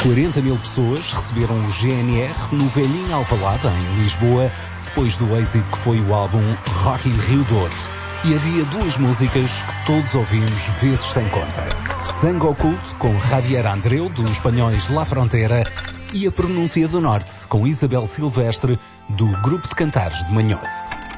40 mil pessoas receberam o GNR no velhinho Alvalade, em Lisboa, depois do êxito que foi o álbum Rock in Rio Douro. E havia duas músicas que todos ouvimos vezes sem conta. Sangue Oculto, com Javier Andreu, dos espanhóis La Frontera, e A Pronúncia do Norte, com Isabel Silvestre, do Grupo de Cantares de Manhoce.